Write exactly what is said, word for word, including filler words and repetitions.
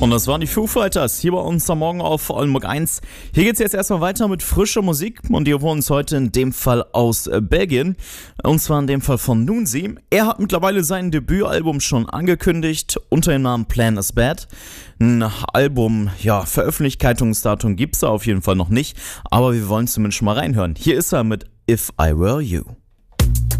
Und das waren die Foo Fighters hier bei uns am Morgen auf Oldenburg eins. Hier geht's jetzt erstmal weiter mit frischer Musik und die holen uns heute in dem Fall aus äh, Belgien. Und zwar in dem Fall von Noonzy. Er hat mittlerweile sein Debütalbum schon angekündigt unter dem Namen Plan is Bad. Ein Album, ja, Veröffentlichungsdatum gibt's da auf jeden Fall noch nicht, aber wir wollen zumindest schon mal reinhören. Hier ist er mit If I Were You.